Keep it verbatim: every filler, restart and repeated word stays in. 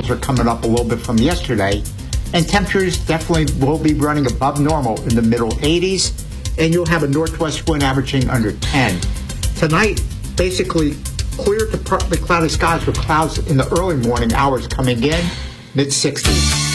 levels are coming up a little bit from yesterday, and temperatures definitely will be running above normal in the middle eighties, and you'll have a northwest wind averaging under ten. Tonight, basically clear to partly cloudy skies with clouds in the early morning hours coming in, mid sixties.